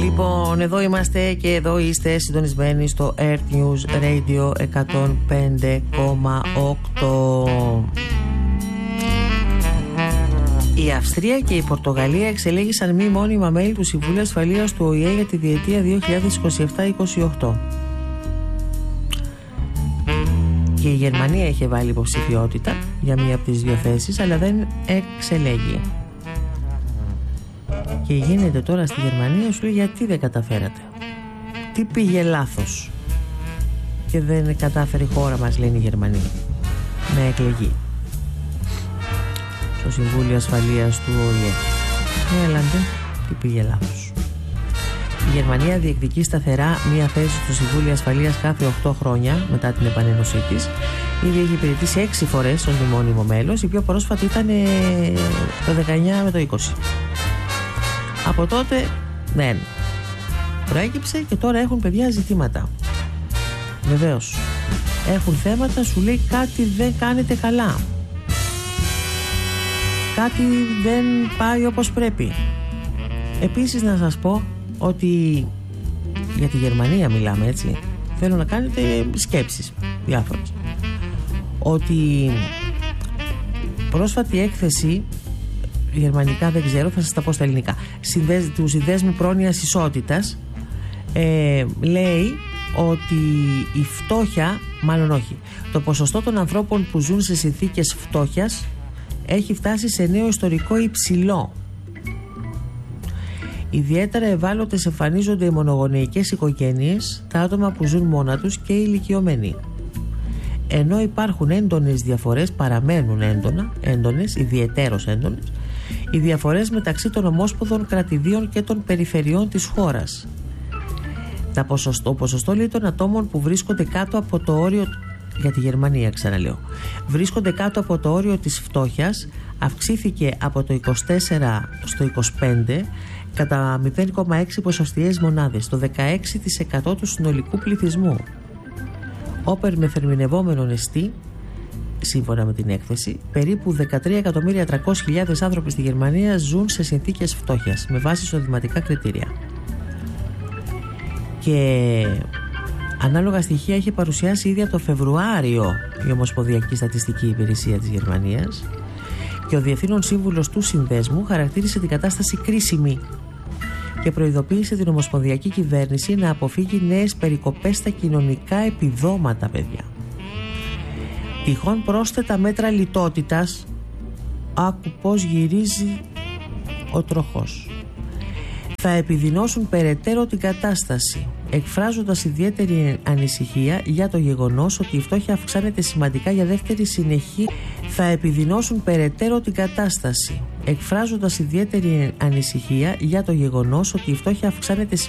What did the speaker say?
Λοιπόν, εδώ είμαστε και εδώ είστε συντονισμένοι στο Earth News Radio 105,8. Η Αυστρία και η Πορτογαλία εξελέγησαν μη μόνιμα μέλη του Συμβουλίου Ασφαλείας του ΟΗΕ για τη διετία 2027-28. Και η Γερμανία είχε βάλει υποψηφιότητα για μία από τις δύο θέσεις, αλλά δεν εξελέγει. Και γίνεται τώρα στη Γερμανία, σου λέει γιατί δεν καταφέρατε, τι πήγε λάθος και δεν κατάφερε η χώρα μας, λένε οι Γερμανοί, να εκλεγεί στο Συμβούλιο Ασφαλείας του ΟΗΕ. Έλαντε, τι πήγε λάθος. Η Γερμανία διεκδικεί σταθερά μία θέση στο Συμβούλιο Ασφαλείας κάθε 8 χρόνια μετά την επανένωσή της. Ήδη έχει υπηρετήσει 6 φορές ως μόνιμο μέλος. Η πιο πρόσφατη ήταν το 19 με το 20. Από τότε δεν προέκυψε και τώρα έχουν παιδιά ζητήματα. Βεβαίως έχουν θέματα, σου λέει κάτι δεν κάνετε καλά, κάτι δεν πάει όπως πρέπει. Επίσης να σας πω ότι για τη Γερμανία μιλάμε, έτσι, θέλω να κάνετε σκέψεις διάφορες, ότι πρόσφατη έκθεση γερμανικά δεν ξέρω, θα σας τα πω στα ελληνικά, του Συνδέσμου Πρόνοιας Ισότητας, λέει ότι η φτώχεια, μάλλον όχι, το ποσοστό των ανθρώπων που ζουν σε συνθήκες φτώχειας έχει φτάσει σε νέο ιστορικό υψηλό. Ιδιαίτερα ευάλωτες εμφανίζονται οι μονογονεϊκές οικογένειες, τα άτομα που ζουν μόνα τους και οι ηλικιωμένοι. Ενώ υπάρχουν έντονες διαφορές, παραμένουν έντονες, ιδιαιτέρως έντονες, οι διαφορές μεταξύ των ομόσπονδων κρατηδίων και των περιφερειών της χώρας. Το ποσοστό λέει των ατόμων που βρίσκονται κάτω από το όριο, για τη Γερμανία ξαναλέω, βρίσκονται κάτω από το όριο της φτώχειας, αυξήθηκε από το 24 στο 25 κατά 0,6 ποσοστιαίες μονάδες, το 16% του συνολικού πληθυσμού. Όπερ με θερμινευόμενον εστί, σύμφωνα με την έκθεση, περίπου 13.300.000 άνθρωποι στη Γερμανία ζουν σε συνθήκες φτώχειας με βάση εισοδηματικά κριτήρια. Και ανάλογα στοιχεία είχε παρουσιάσει ήδη από το Φεβρουάριο η Ομοσπονδιακή Στατιστική Υπηρεσία της Γερμανίας, και ο Διευθύνων Σύμβουλος του Συνδέσμου χαρακτήρισε την κατάσταση κρίσιμη και προειδοποίησε την Ομοσπονδιακή Κυβέρνηση να αποφύγει νέες περικοπές στα κοινωνικά επιδόματα, παιδιά. Τυχόν πρόσθετα μέτρα λιτότητας, άκου πως γυρίζει ο τροχός, θα επιδεινώσουν περαιτέρω την κατάσταση, εκφράζοντας ιδιαίτερη ανησυχία για το γεγονός ότι η φτώχεια αυξάνεται σημαντικά για δεύτερη συνεχή. Θα επιδεινώσουν περαιτέρω την κατάσταση, εκφράζοντας ιδιαίτερη ανησυχία για το γεγονός ότι η φτώχεια αυξάνεται